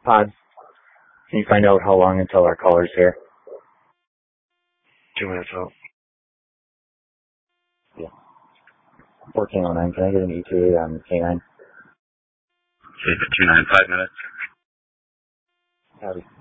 Pod, can you find out how long until our caller's here? 2 minutes out. Yeah. 1409, can I get an ETA on K9? 29, 5 minutes. Howdy.